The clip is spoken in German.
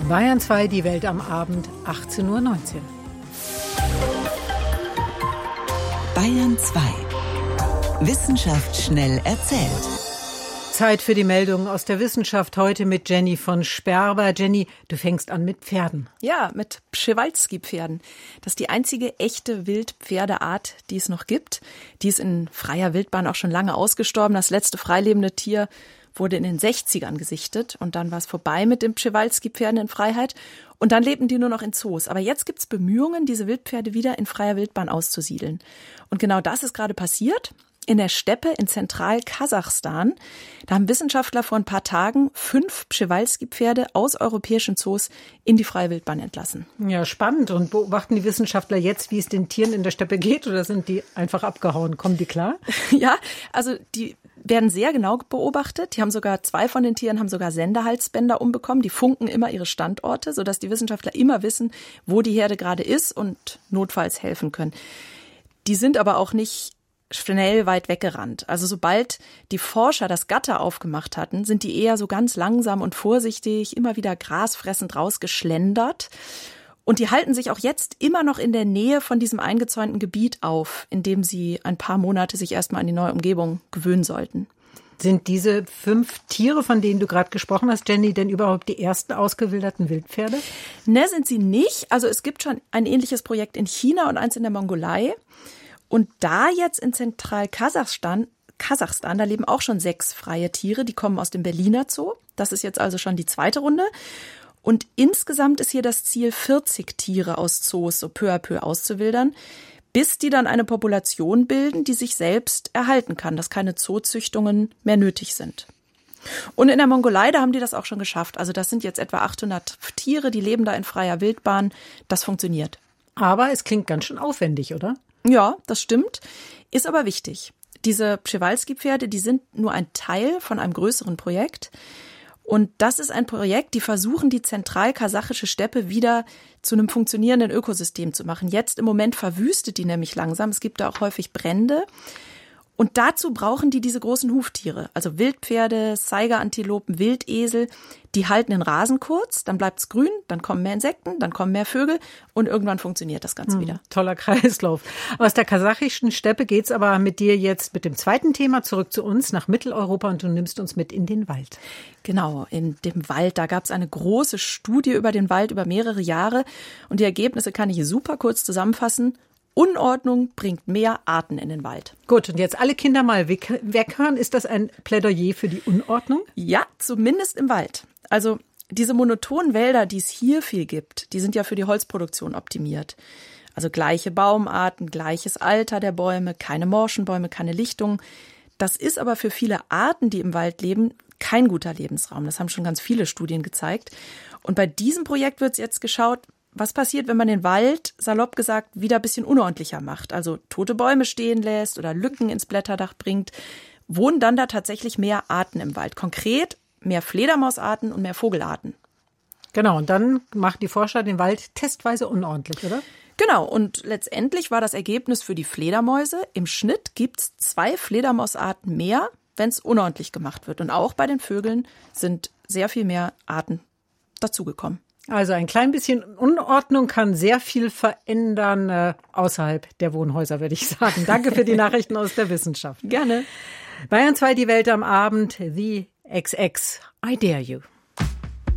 Bayern 2, die Welt am Abend, 18:19 Uhr. Bayern 2. Wissenschaft schnell erzählt. Zeit für die Meldungen aus der Wissenschaft heute mit Jenny von Sperber. Jenny, du fängst an mit Pferden. Ja, mit Przewalski-Pferden. Das ist die einzige echte Wildpferdeart, die es noch gibt. Die ist in freier Wildbahn auch schon lange ausgestorben. Das letzte freilebende Tier wurde in den 60ern gesichtet und dann war es vorbei mit den Przewalski-Pferden in Freiheit und dann lebten die nur noch in Zoos. Aber jetzt gibt es Bemühungen, diese Wildpferde wieder in freier Wildbahn auszusiedeln. Und genau das ist gerade passiert. In der Steppe in Zentral-Kasachstan, da haben Wissenschaftler vor ein paar Tagen 5 Przewalski-Pferde aus europäischen Zoos in die freie Wildbahn entlassen. Ja, spannend. Und beobachten die Wissenschaftler jetzt, wie es den Tieren in der Steppe geht, oder sind die einfach abgehauen? Kommen die klar? Ja, also die werden sehr genau beobachtet. Die haben sogar 2 von den Tieren haben sogar Sendehalsbänder umbekommen. Die funken immer ihre Standorte, sodass die Wissenschaftler immer wissen, wo die Herde gerade ist und notfalls helfen können. Die sind aber auch nicht schnell weit weggerannt. Also sobald die Forscher das Gatter aufgemacht hatten, sind die eher so ganz langsam und vorsichtig, immer wieder grasfressend rausgeschlendert. Und die halten sich auch jetzt immer noch in der Nähe von diesem eingezäunten Gebiet auf, in dem sie ein paar Monate sich erstmal an die neue Umgebung gewöhnen sollten. Sind diese 5 Tiere, von denen du gerade gesprochen hast, Jenny, denn überhaupt die ersten ausgewilderten Wildpferde? Ne, sind sie nicht. Also es gibt schon ein ähnliches Projekt in China und eins in der Mongolei. Und da jetzt in Zentral-Kasachstan, da leben auch schon 6 freie Tiere, die kommen aus dem Berliner Zoo. Das ist jetzt also schon die zweite Runde. Und insgesamt ist hier das Ziel, 40 Tiere aus Zoos so peu à peu auszuwildern, bis die dann eine Population bilden, die sich selbst erhalten kann, dass keine Zoozüchtungen mehr nötig sind. Und in der Mongolei, da haben die das auch schon geschafft. Also das sind jetzt etwa 800 Tiere, die leben da in freier Wildbahn. Das funktioniert. Aber es klingt ganz schön aufwendig, oder? Ja, das stimmt. Ist aber wichtig. Diese Przewalski-Pferde, die sind nur ein Teil von einem größeren Projekt. Und das ist ein Projekt, die versuchen, die zentral-kasachische Steppe wieder zu einem funktionierenden Ökosystem zu machen. Jetzt im Moment verwüstet die nämlich langsam. Es gibt da auch häufig Brände. Und dazu brauchen die diese großen Huftiere, also Wildpferde, Saiga-Antilopen, Wildesel. Die halten den Rasen kurz, dann bleibt's grün, dann kommen mehr Insekten, dann kommen mehr Vögel und irgendwann funktioniert das Ganze wieder. Toller Kreislauf. Aus der kasachischen Steppe geht's aber mit dir jetzt mit dem zweiten Thema zurück zu uns nach Mitteleuropa und du nimmst uns mit in den Wald. Genau, in dem Wald, da gab's eine große Studie über den Wald über mehrere Jahre und die Ergebnisse kann ich hier super kurz zusammenfassen. Unordnung bringt mehr Arten in den Wald. Gut, und jetzt alle Kinder mal weghören. Ist das ein Plädoyer für die Unordnung? Ja, zumindest im Wald. Also diese monotonen Wälder, die es hier viel gibt, die sind ja für die Holzproduktion optimiert. Also gleiche Baumarten, gleiches Alter der Bäume, keine morschen Bäume, keine Lichtung. Das ist aber für viele Arten, die im Wald leben, kein guter Lebensraum. Das haben schon ganz viele Studien gezeigt. Und bei diesem Projekt wird jetzt geschaut, was passiert, wenn man den Wald, salopp gesagt, wieder ein bisschen unordentlicher macht? Also tote Bäume stehen lässt oder Lücken ins Blätterdach bringt. Wohnen dann da tatsächlich mehr Arten im Wald? Konkret mehr Fledermausarten und mehr Vogelarten. Genau, und dann machen die Forscher den Wald testweise unordentlich, oder? Genau, und letztendlich war das Ergebnis für die Fledermäuse, im Schnitt gibt's 2 Fledermausarten mehr, wenn es unordentlich gemacht wird. Und auch bei den Vögeln sind sehr viel mehr Arten dazugekommen. Also ein klein bisschen Unordnung kann sehr viel verändern außerhalb der Wohnhäuser, würde ich sagen. Danke für die Nachrichten aus der Wissenschaft. Gerne. Bayern 2, die Welt am Abend, The XX, I Dare You.